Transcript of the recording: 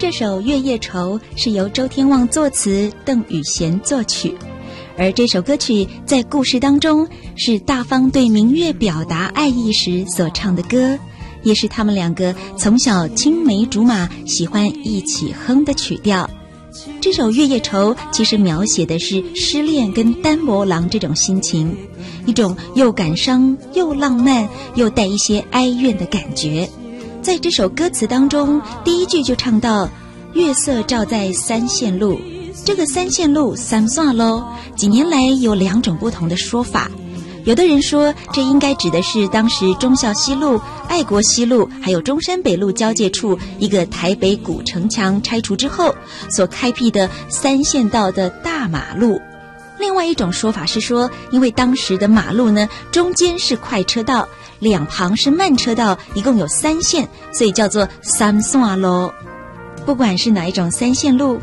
这首《月夜愁》是由周天旺作词，邓雨贤作曲。而这首歌曲在故事当中是大方对明月表达爱意时所唱的歌，也是他们两个从小青梅竹马喜欢一起哼的曲调。这首《月夜愁》其实描写的是失恋跟单薄郎这种心情，一种又感伤又浪漫又带一些哀怨的感觉。在这首歌词当中，第一句就唱到月色照在三线路，这个三线路三线路几年来有两种不同的说法。有的人说这应该指的是当时忠孝西路、爱国西路还有中山北路交界处一个台北古城墙拆除之后所开辟的三线道的大马路。另外一种说法是说，因为当时的马路呢，中间是快车道，两旁是慢车道，一共有3线，所以叫做三线路。不管是哪一种三线路，